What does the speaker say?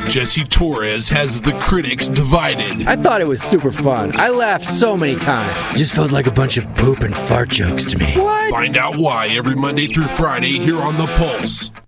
Jesse Torres has the critics divided. I thought it was super fun. I laughed so many times. Just felt like a bunch of poop and fart jokes to me. What? Find out why every Monday through Friday here on The Pulse.